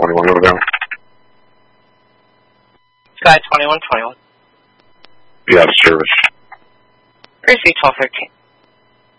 2121, over. Sky 2121. You have service. Receive 1213.